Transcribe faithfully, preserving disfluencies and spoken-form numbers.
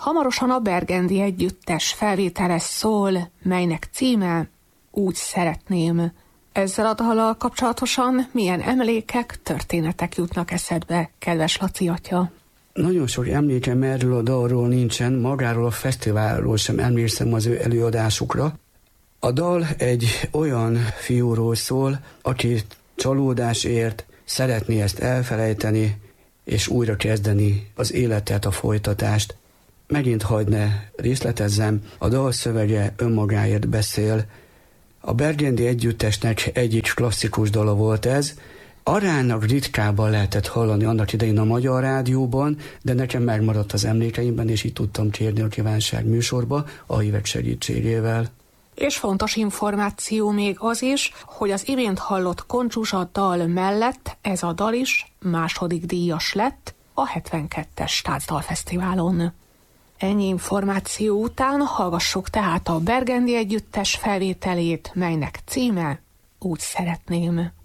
Hamarosan a Burgundy Együttes felvétele szól, melynek címe Úgy szeretném. Ezzel a dallal kapcsolatosan milyen emlékek, történetek jutnak eszedbe, kedves Laci atya? Nagyon sok emlékem erről a dalról nincsen, magáról a fesztiválról sem emlékszem az ő előadásukra. A dal egy olyan fiúról szól, aki csalódás ért, szeretné ezt elfelejteni, és újra kezdeni az életet, a folytatást. Megint hagyd ne részletezzem, a dal szövege önmagáért beszél. A Burgundy Együttesnek egyik klasszikus dala volt ez, aránylag ritkában lehetett hallani annak idején a Magyar Rádióban, de nekem megmaradt az emlékeimben, és így tudtam kérni a kívánság műsorba a hívek segítségével. És fontos információ még az is, hogy az imént hallott Koncsuzsa dal mellett ez a dal is második díjas lett a hetvenkettes Táncdalfesztiválon. Ennyi információ után hallgassuk tehát a Burgundy Együttes felvételét, melynek címe Úgy szeretném.